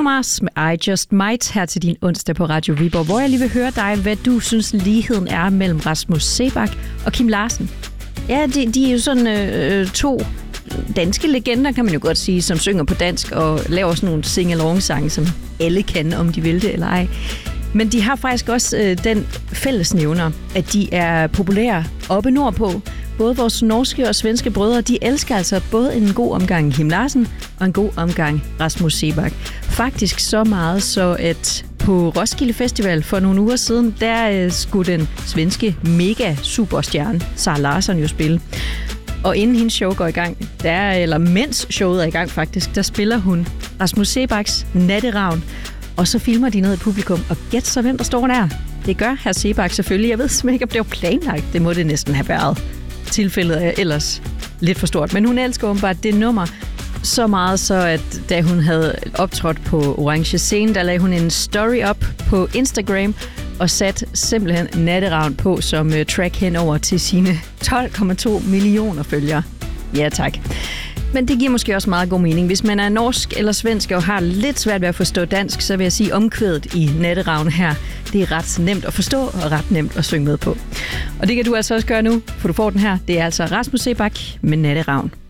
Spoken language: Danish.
Mars med I Just Might her til din onsdag på Radio Viborg, hvor jeg lige vil høre dig, hvad du synes ligheden er mellem Rasmus Seebach og Kim Larsen. Ja, de er jo sådan to danske legender, kan man jo godt sige, som synger på dansk og laver sådan nogle sing-along-sange, som alle kan, om de vil det eller ej. Men de har faktisk også den fællesnævner, at de er populære oppe nordpå. Både vores norske og svenske brødre, de elsker altså både en god omgang Kim Larsen og en god omgang Rasmus Seebach. Faktisk så meget, så at på Roskilde Festival for nogle uger siden, der skulle den svenske mega-superstjerne Sara Larsson jo spille. Og inden hendes show går i gang, eller mens showet er i gang faktisk, der spiller hun Rasmus Seebachs Natteravn. Og så filmer de ned i publikum, og gæt så, hvem der står der. Det gør hr. Seebach selvfølgelig. Jeg ved simpelthen ikke, om det var planlagt. Det må det næsten have været. Tilfældet er ellers lidt for stort. Men hun elsker åbenbart det nummer så meget, så at da hun havde optrådt på Orange Scene, der lagde hun en story op på Instagram og satte simpelthen Natteravn på som track henover til sine 12,2 millioner følgere. Ja, tak. Men det giver måske også meget god mening. Hvis man er norsk eller svensk og har lidt svært ved at forstå dansk, så vil jeg sige omkvædet i Natteravn her. Det er ret nemt at forstå og ret nemt at synge med på. Og det kan du altså også gøre nu, for du får den her. Det er altså Rasmus Seebach med Natteravn.